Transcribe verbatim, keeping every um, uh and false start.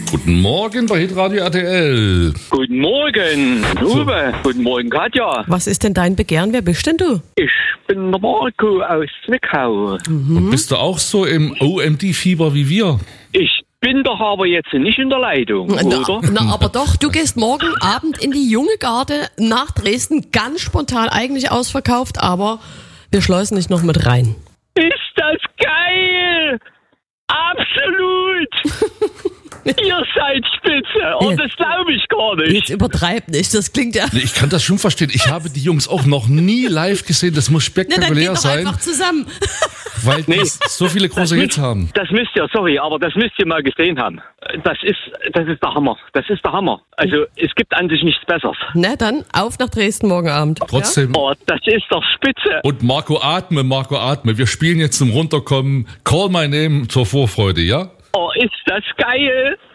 Guten Morgen bei Hitradio R T L. Guten Morgen, Uwe. So. Guten Morgen, Katja. Was ist denn dein Begehren? Wer bist denn du? Ich bin der Marco aus Zwickau. Mhm. Und bist du auch so im O M D-Fieber wie wir? Ich bin doch aber jetzt nicht in der Leitung, na, oder? Na, aber doch, du gehst morgen Abend in die Junge Garde nach Dresden. Ganz spontan, eigentlich ausverkauft, aber wir schleusen dich noch mit rein. Ist das geil! Absolut! Ihr seid spitze! Und das glaube ich gar nicht. Jetzt übertreib nicht, das klingt ja... Ich kann das schon verstehen. Ich habe die Jungs auch noch nie live gesehen. Das muss spektakulär Na, dann geht doch sein. einfach zusammen. Weil die nee, so viele große Hits haben. Das müsst ihr, sorry, aber das müsst ihr mal gesehen haben. Das ist, das ist der Hammer. Das ist der Hammer. Also es gibt an sich nichts Besseres. Na dann, auf nach Dresden morgen Abend. Trotzdem. Ja? Oh, das ist doch spitze. Und Marco, atme, Marco, atme. Wir spielen jetzt zum Runterkommen Call My Name zur Vorfreude, ja? Oh, ist das geil.